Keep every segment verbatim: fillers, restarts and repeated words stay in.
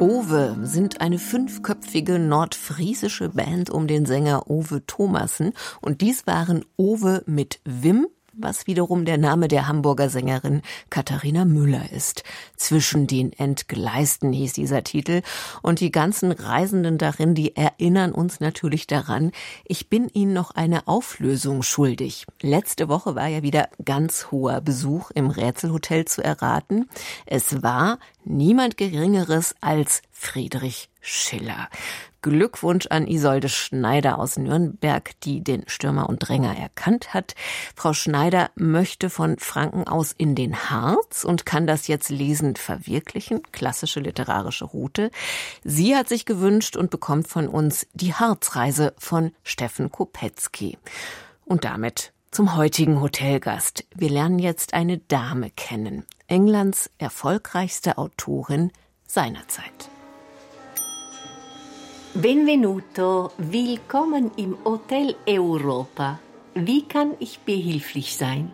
Owe sind eine fünfköpfige nordfriesische Band um den Sänger Owe Thomassen. Und dies waren Owe mit Wim, was wiederum der Name der Hamburger Sängerin Katharina Müller ist. Zwischen den Entgleisten hieß dieser Titel. Und die ganzen Reisenden darin, die erinnern uns natürlich daran, ich bin ihnen noch eine Auflösung schuldig. Letzte Woche war ja wieder ganz hoher Besuch im Rätselhotel zu erraten. Es war niemand Geringeres als Friedrich Schiller. Glückwunsch an Isolde Schneider aus Nürnberg, die den Stürmer und Dränger erkannt hat. Frau Schneider möchte von Franken aus in den Harz und kann das jetzt lesend verwirklichen. Klassische literarische Route. Sie hat sich gewünscht und bekommt von uns die Harzreise von Steffen Kopetzky. Und damit zum heutigen Hotelgast. Wir lernen jetzt eine Dame kennen. Englands erfolgreichste Autorin seinerzeit. Benvenuto, willkommen im Hotel Europa. Wie kann ich behilflich sein?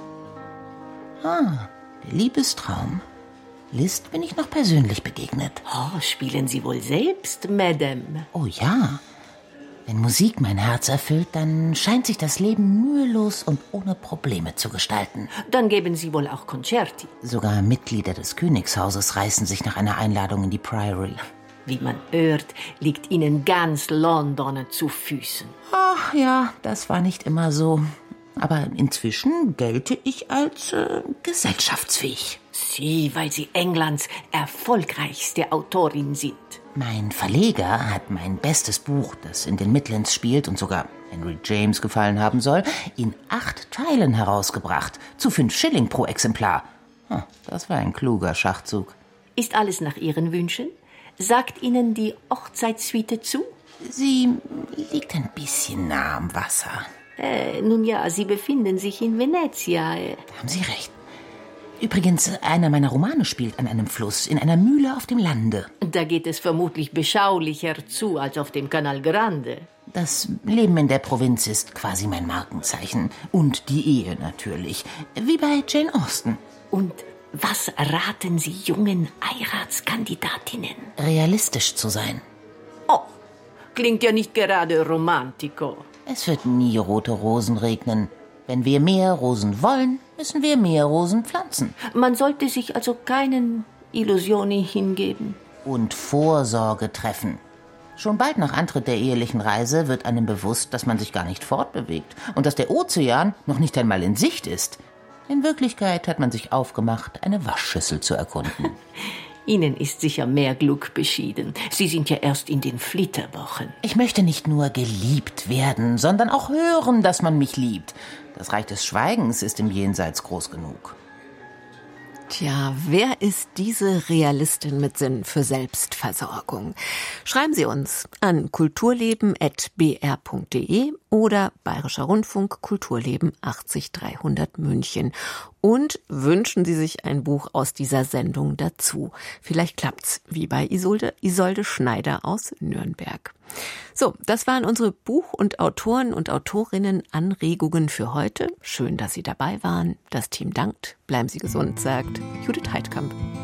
Ah, der Liebestraum. Liszt bin ich noch persönlich begegnet. Oh, spielen Sie wohl selbst, Madame? Oh ja. Wenn Musik mein Herz erfüllt, dann scheint sich das Leben mühelos und ohne Probleme zu gestalten. Dann geben Sie wohl auch Concerti. Sogar Mitglieder des Königshauses reißen sich nach einer Einladung in die Priory. Wie man hört, liegt Ihnen ganz London zu Füßen. Ach ja, das war nicht immer so. Aber inzwischen gelte ich als äh, gesellschaftsfähig. Sie, weil Sie Englands erfolgreichste Autorin sind. Mein Verleger hat mein bestes Buch, das in den Midlands spielt und sogar Henry James gefallen haben soll, in acht Teilen herausgebracht. Zu fünf Schilling pro Exemplar. Hm, das war ein kluger Schachzug. Ist alles nach Ihren Wünschen? Sagt Ihnen die Hochzeitssuite zu? Sie liegt ein bisschen nah am Wasser. Äh, nun ja, Sie befinden sich in Venezia. Da haben Sie recht. Übrigens, einer meiner Romane spielt an einem Fluss, in einer Mühle auf dem Lande. Da geht es vermutlich beschaulicher zu als auf dem Canal Grande. Das Leben in der Provinz ist quasi mein Markenzeichen. Und die Ehe natürlich. Wie bei Jane Austen. Und was raten Sie jungen Heiratskandidatinnen? Realistisch zu sein. Oh, klingt ja nicht gerade romantico. Es wird nie rote Rosen regnen. Wenn wir mehr Rosen wollen, müssen wir mehr Rosen pflanzen. Man sollte sich also keinen Illusionen hingeben. Und Vorsorge treffen. Schon bald nach Antritt der ehelichen Reise wird einem bewusst, dass man sich gar nicht fortbewegt und dass der Ozean noch nicht einmal in Sicht ist. In Wirklichkeit hat man sich aufgemacht, eine Waschschüssel zu erkunden. Ihnen ist sicher mehr Glück beschieden. Sie sind ja erst in den Flitterwochen. Ich möchte nicht nur geliebt werden, sondern auch hören, dass man mich liebt. Das Reich des Schweigens ist im Jenseits groß genug. Tja, wer ist diese Realistin mit Sinn für Selbstversorgung? Schreiben Sie uns an kulturleben at b r punkt d e oder Bayerischer Rundfunk Kulturleben achtzig dreihundert München. Und wünschen Sie sich ein Buch aus dieser Sendung dazu. Vielleicht klappt's, wie bei Isolde, Isolde Schneider aus Nürnberg. So, das waren unsere Buch- und Autoren und Autorinnen Anregungen für heute. Schön, dass Sie dabei waren. Das Team dankt. Bleiben Sie gesund, sagt Judith Heidkamp.